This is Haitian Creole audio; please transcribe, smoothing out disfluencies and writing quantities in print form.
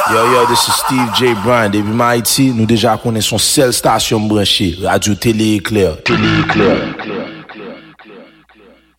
Yo, this is Steve J. Bryan. Depuis Haïti, nous déjà connaissons seule station branchée, Radio Télé Éclair.